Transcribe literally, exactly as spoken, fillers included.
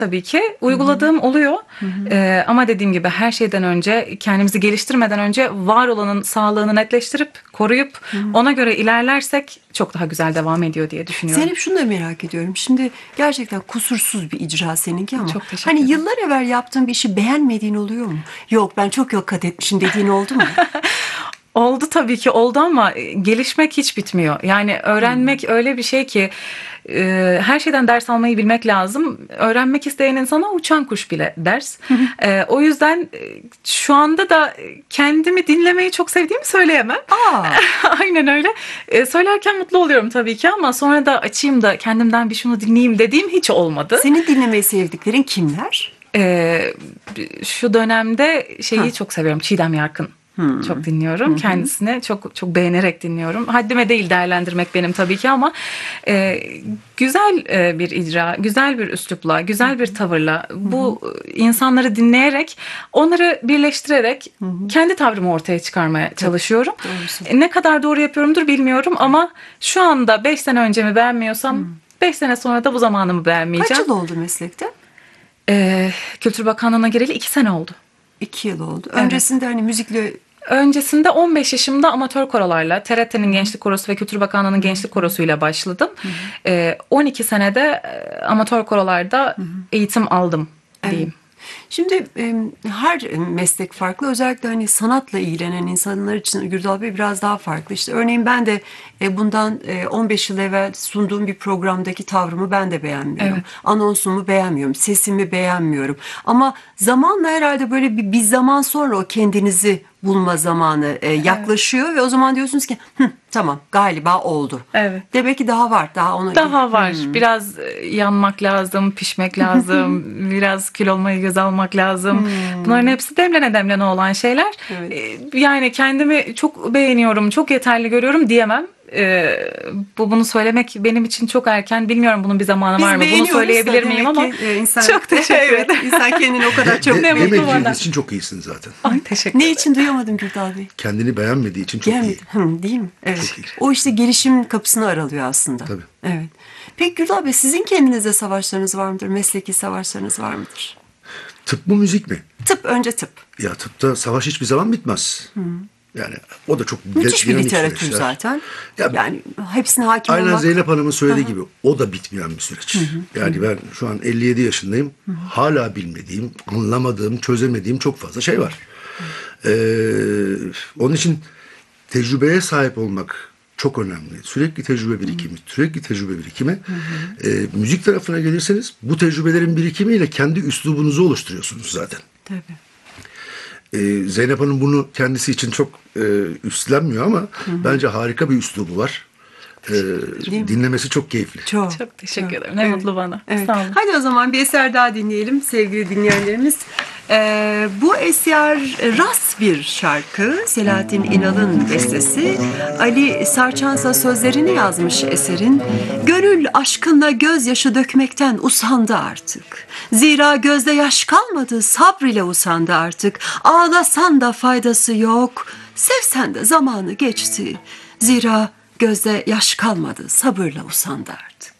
Tabii ki uyguladığım oluyor. Ee, ama dediğim gibi her şeyden önce, kendimizi geliştirmeden önce var olanın sağlığını netleştirip, koruyup ona göre ilerlersek çok daha güzel devam ediyor diye düşünüyorum. Zeynep, şunu da merak ediyorum. Şimdi gerçekten kusursuz bir icra seninki ama Çok teşekkür hani ederim. yıllar evvel yaptığın bir işi beğenmediğin oluyor mu? Yok, ben çok yol kat etmişim dediğin oldu mu? Oldu tabii ki, oldu ama gelişmek hiç bitmiyor. Yani öğrenmek öyle bir şey ki e, her şeyden ders almayı bilmek lazım. Öğrenmek isteyen insana uçan kuş bile ders. E, o yüzden e, şu anda da kendimi dinlemeyi çok sevdiğimi söyleyemem. Aa, Aynen öyle. E, söylerken mutlu oluyorum tabii ki ama sonra da açayım da kendimden bir şunu dinleyeyim dediğim hiç olmadı. senin dinlemeyi sevdiklerin kimler? E, şu dönemde şeyi Ha. çok seviyorum. Çiğdem Yarkın. Çok dinliyorum. Kendisini çok çok beğenerek dinliyorum. Haddime değil değerlendirmek benim tabii ki ama e, güzel e, bir icra, güzel bir üslupla, güzel bir tavırla bu insanları dinleyerek, onları birleştirerek kendi tavrımı ortaya çıkarmaya çalışıyorum. Doğrusu. E, ne kadar doğru yapıyorumdur bilmiyorum ama şu anda beş sene önce mi beğenmiyorsam beş sene sonra da bu zamanımı beğenmeyeceğim. Kaç yıl oldu meslekte? E, Kültür Bakanlığı'na gireli iki sene oldu. İki yıl oldu. Öncesinde hani müzikle... Öncesinde on beş yaşımda amatör korolarla, T R T'nin Gençlik Korosu ve Kültür Bakanlığı'nın Gençlik Korosu'yla başladım. Ee, on iki senede e, amatör korolarda eğitim aldım diyeyim. Şimdi e, her meslek farklı. Özellikle hani sanatla ilgilenen insanlar için Gürdal Bey biraz daha farklı. İşte örneğin ben de e, bundan e, on beş yıl evvel sunduğum bir programdaki tavrımı ben de beğenmiyorum. Evet. Anonsumu beğenmiyorum. Sesimi beğenmiyorum. Ama zamanla herhalde böyle bir, bir zaman sonra o kendinizi bulma zamanı e, yaklaşıyor ve o zaman diyorsunuz ki Hı, tamam, galiba oldu. Evet. Demek ki daha var. Daha onu Daha var. Biraz e, yanmak lazım, pişmek lazım, biraz kilo olmayı göz almak lazım. Bunların hepsi demlene demlene olan şeyler. Evet. E, Yani kendimi çok beğeniyorum, çok yeterli görüyorum diyemem. E, bu bunu söylemek benim için çok erken. Bilmiyorum bunun bir zamanı Biz var mı? Bunu beğeniyoruz söyleyebilir da miyim demek ama ki, e, insan, çok teşekkür ederim. İnsan kendini o kadar çok Ne mutlu bana. Demediğiniz için çok iyisin zaten. Ay, teşekkür Ne ederim. için duyamadım Gürdal Bey? Kendini beğenmediği için çok iyi. Gelmedi. Hı, değil mi? Evet. Çok iyi. O işte gelişim kapısını aralıyor aslında. Tabii. Evet. Peki Gürdal Bey, sizin kendinizde savaşlarınız var mıdır? Mesleki savaşlarınız var mıdır? Tıp mı müzik mi? Tıp, önce tıp. Ya tıpta savaş hiçbir zaman bitmez. Yani o da çok Müthiş bir dinamik literatür süreçler. zaten. Ya, yani hepsine hakim Aynen olmak. Zeynep Hanım'ın söylediği gibi o da bitmeyen bir süreç. Yani ben şu an elli yedi yaşındayım. Hala bilmediğim, anlamadığım, çözemediğim çok fazla şey var. Ee, onun için tecrübeye sahip olmak çok önemli. Sürekli tecrübe birikimi, sürekli tecrübe birikimi. Ee, müzik tarafına gelirseniz bu tecrübelerin birikimiyle kendi üslubunuzu oluşturuyorsunuz zaten. Tabii. Ee, Zeynep Hanım bunu kendisi için çok e, üstlenmiyor ama bence harika bir üslubu var. Ee, dinlemesi çok keyifli. Çok. Çok teşekkür çok. ederim. Ne mutlu bana. Evet. Sağ olun. Hadi o zaman bir eser daha dinleyelim sevgili dinleyenlerimiz. Ee, bu eser ras bir şarkı. Selahattin İnal'ın bestesi. Ali Sarçansa sözlerini yazmış eserin. Gönül aşkınla gözyaşı dökmekten usandı artık. Zira gözde yaş kalmadı, sabr ile usandı artık. Ağlasan da faydası yok, sevsen de zamanı geçti. Zira gözde yaş kalmadı, sabırla usandı artık.